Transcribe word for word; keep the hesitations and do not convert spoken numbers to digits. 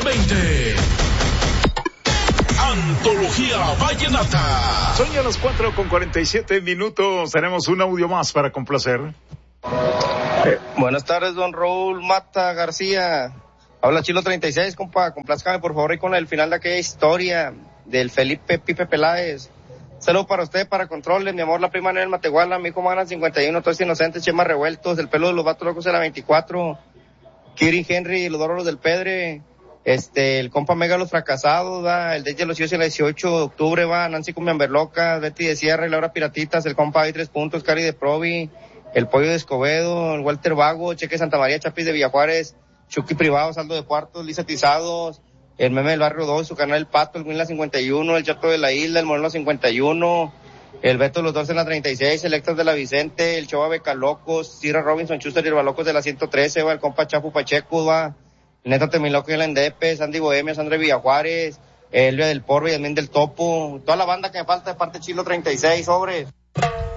veinte. Antología Vallenata. Son ya las cuatro con cuarenta y siete minutos. Tenemos un audio más para complacer. Eh, buenas tardes, don Raúl Mata García. Habla Chilo treinta y seis, compa. Complázcame por favor y con el final de aquella historia del Felipe Pipe Peláez. Saludos para usted, para controles, mi amor, la prima Nel Matehuala, mi hijo Magana cincuenta y uno, todos inocentes, Chema Revueltos, el pelo de los vatos locos de la veinticuatro, Kiri Henry, los doros del Pedre, este, el compa Mega los fracasados, va, el D J Los Cios el dieciocho de octubre, va, Nancy Cumbiamberloca, Betty de Sierra y Laura Piratitas, el compa hay tres puntos, Cari de Provi, el Pollo de Escobedo, el Walter Vago, Cheque Santa María, Chapis de Villajuárez, Chucky Privado, Saldo de Cuartos, Lisa Tizados, el Meme del Barrio dos, su canal El Pato, el Winla cincuenta y uno, el Chato de la Isla, el Moreno cincuenta y uno, el Beto de los Dos en la treinta y seis, el Héctor de la Vicente, el Chova Becalocos, Cira Robinson Schuster y el Balocos de la ciento trece, va, el compa Chapu Pacheco, va, el Neto Temiloco y el Endepe, Sandy Bohemia, Sandra Villajuárez, Elvia del Porro y Edmín del Topo, toda la banda que me falta de parte Chilo treinta y seis, sobres.